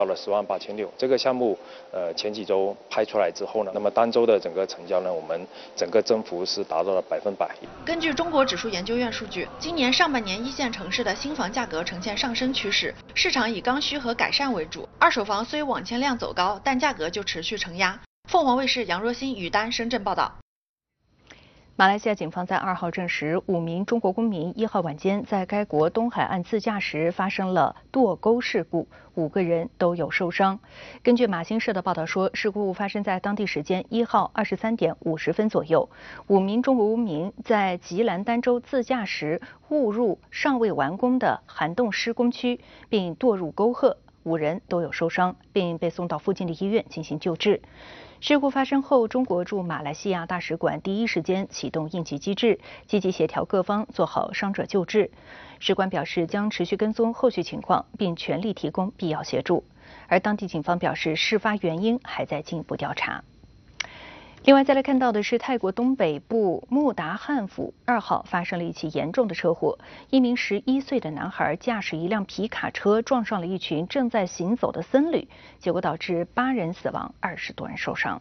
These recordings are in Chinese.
到了10.86万，这个项目前几周拍出来之后呢，那么单周的整个成交呢，我们整个增幅是达到了100%。 根据中国指数研究院数据，今年上半年一线城市的新房价格呈现上升趋势，市场以刚需和改善为主。二手房虽网签量走高，但价格就持续承压。凤凰卫视杨若欣、于丹深圳报道。 马来西亚警方在2号证实，5名中国公民1号晚间在该国东海岸自驾时发生了堕沟事故，5个人都有受伤。根据马新社的报道说，事故发生在当地时间1号23点50分左右，5名中国公民在吉兰丹州自驾时误入尚未完工的涵洞施工区，并堕入沟壑，5人都有受伤，并被送到附近的医院进行救治。事故发生后，中国驻马来西亚大使馆第一时间启动应急机制，积极协调各方做好伤者救治。使馆表示将持续跟踪后续情况，并全力提供必要协助。而当地警方表示，事发原因还在进一步调查。另外，再来看到的是泰国东北部穆达汉府2号发生了一起严重的车祸，一名11岁的男孩驾驶一辆皮卡车撞上了一群正在行走的僧侣，结果导致8人死亡，20多人受伤。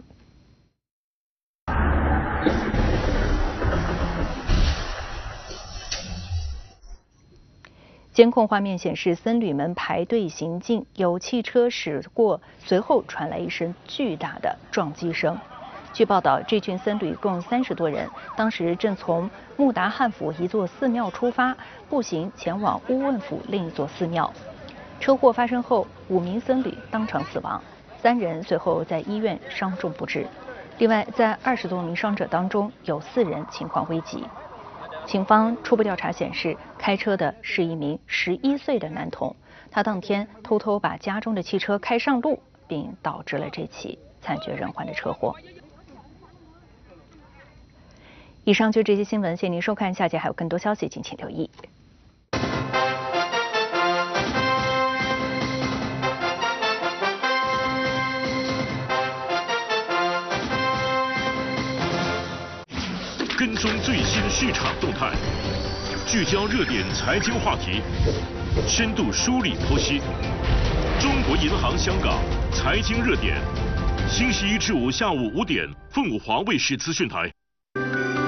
监控画面显示，僧侣们排队行进，有汽车驶过，随后传来一声巨大的撞击声。据报道，这群僧侣共30多人，当时正从穆达汉府一座寺庙出发，步行前往乌汶府另一座寺庙。车祸发生后，5名僧侣当场死亡，3人随后在医院伤重不治。另外，在20多名伤者当中，有4人情况危急。警方初步调查显示，开车的是一名11岁的男童，他当天偷偷把家中的汽车开上路，并导致了这起惨绝人寰的车祸。以上就这些新闻，谢谢您收看，下节还有更多消息，敬请留意。 跟踪最新市场动态，聚焦热点财经话题，深度梳理剖析。中国银行香港财经热点，星期一至五下午5点，凤凰卫视资讯台。